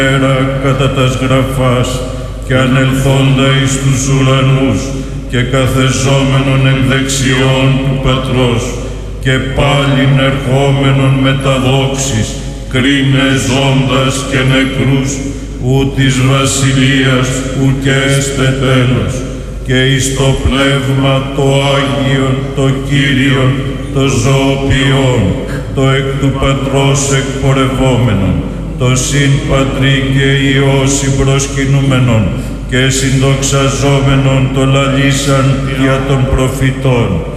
κατά τας γραφάς και ανελθόντα εις τους ουρανούς και καθεζόμενον εν δεξιών του Πατρός και πάλιν ερχόμενον με τα δόξης κρίνε ζώντας και νεκρούς ου της βασιλείας ου και έστε τέλος και εις το πνεύμα το Άγιον, το Κύριον, το ζωοποιόν, το εκ του Πατρός εκπορευόμενον, το συν Πατρί και Υιό συμπροσκυνούμενον και συνδοξαζόμενον το λαλήσαν δια των προφητών,